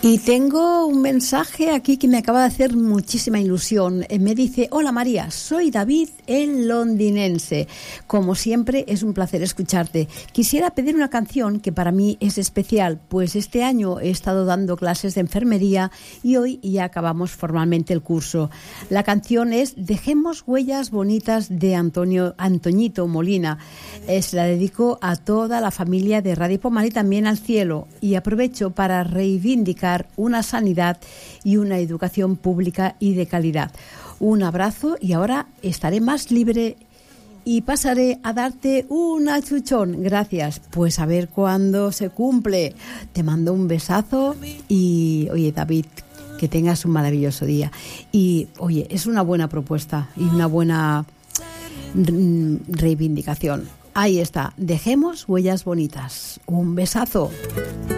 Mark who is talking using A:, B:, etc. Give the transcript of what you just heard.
A: Y tengo un mensaje aquí que me acaba de hacer muchísima ilusión. Me dice: hola María, soy David, el londinense. Como siempre, es un placer escucharte. Quisiera pedir una canción que para mí es especial, pues este año he estado dando clases de enfermería y hoy ya acabamos formalmente el curso. La canción es Dejemos huellas bonitas de Antoñito Molina. Se la dedico a toda la familia de Radio Pomar y también al cielo. Y aprovecho para reivindicar una sanidad y una educación pública y de calidad. Un abrazo y ahora estaré más libre y pasaré a darte un achuchón. Gracias. Pues a ver cuándo se cumple. Te mando un besazo y, oye, David, que tengas un maravilloso día. Y, oye, es una buena propuesta y una buena reivindicación. Ahí está. Dejemos huellas bonitas. Un besazo.